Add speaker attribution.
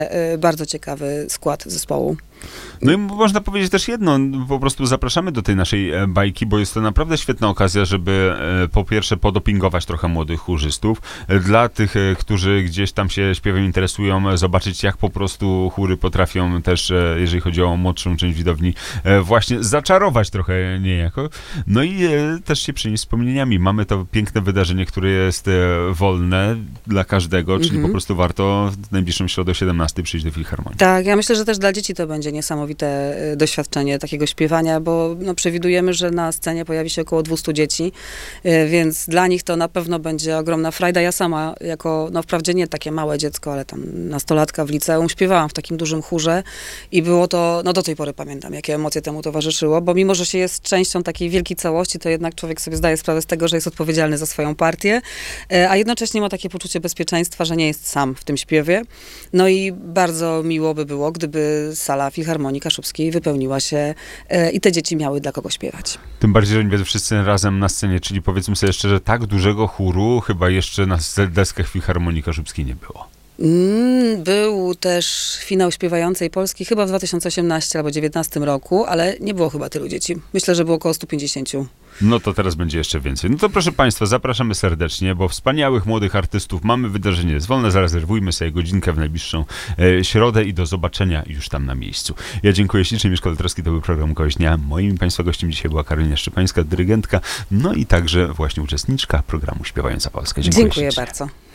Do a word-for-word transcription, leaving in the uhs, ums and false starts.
Speaker 1: Bardzo ciekawy skład zespołu.
Speaker 2: No i można powiedzieć też jedno, po prostu zapraszamy do tej naszej bajki, bo jest to naprawdę świetna okazja, żeby po pierwsze podopingować trochę młodych chórzystów. Dla tych, którzy gdzieś tam się śpiewem interesują, zobaczyć jak po prostu chóry potrafią też, jeżeli chodzi o młodszą część widowni, właśnie zaczarować trochę niejako. No i też się przynieść wspomnieniami. Mamy to piękne wydarzenie, które jest wolne dla każdego, czyli mm-hmm. po prostu warto w najbliższą środę o siedemnastej przyjść do Filharmonii.
Speaker 1: Tak, ja myślę, że też dla dzieci to będzie niesamowite doświadczenie takiego śpiewania, bo no, przewidujemy, że na scenie pojawi się około dwieście dzieci, więc dla nich to na pewno będzie ogromna frajda. Ja sama jako, no wprawdzie nie takie małe dziecko, ale tam nastolatka w liceum, śpiewałam w takim dużym chórze i było to, no do tej pory pamiętam, jakie emocje temu towarzyszyło, bo mimo, że się jest częścią takiej wielkiej całości, to jednak człowiek sobie zdaje sprawę z tego, że jest odpowiedzialny za swoją partię, a jednocześnie ma takie poczucie bezpieczeństwa, że nie jest sam w tym śpiewie. No i bardzo miło by było, gdyby sala Filharmonii Kaszubskiej wypełniła się e, i te dzieci miały dla kogo śpiewać.
Speaker 2: Tym bardziej, że oni będą wszyscy razem na scenie, czyli powiedzmy sobie szczerze, tak dużego chóru chyba jeszcze na deskach Filharmonii Kaszubskiej nie było.
Speaker 1: Mm, był też finał Śpiewającej Polski chyba w dwa tysiące osiemnastym albo dwa tysiące dziewiętnastym roku, ale nie było chyba tylu dzieci. Myślę, że było około stu pięćdziesięciu.
Speaker 2: No to teraz będzie jeszcze więcej. No to proszę Państwa, zapraszamy serdecznie, bo wspaniałych młodych artystów mamy, wydarzenie jest wolne, zarezerwujmy sobie godzinkę w najbliższą e, środę i do zobaczenia już tam na miejscu. Ja dziękuję ślicznie, Mieszko Letrowski, to był program Kogoś Dnia. Moim Państwa gościem dzisiaj była Karolina Szczepańska, dyrygentka, no i także właśnie uczestniczka programu Śpiewająca Polska. Dziękuję,
Speaker 1: dziękuję
Speaker 2: ślicznie.
Speaker 1: bardzo.